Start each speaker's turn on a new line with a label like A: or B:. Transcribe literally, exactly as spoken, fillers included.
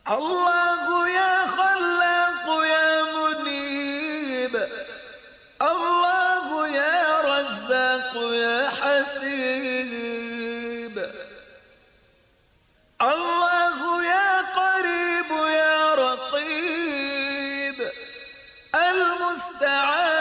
A: الله يا خلاق يا منيب، الله يا رزاق يا حسيب، الله يا قريب يا رقيب المستعان